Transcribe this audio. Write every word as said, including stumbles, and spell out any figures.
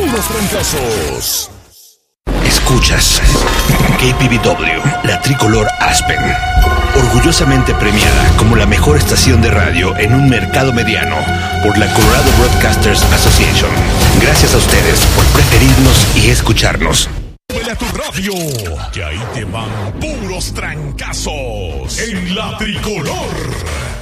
puros trancazos. Escuchas K P B W, la tricolor Aspen, orgullosamente premiada como la mejor estación de radio en un mercado mediano por la Colorado Broadcasters Association. Gracias a ustedes por preferirnos y escucharnos. Súbele a tu radio, que ahí te van puros trancazos en la tricolor.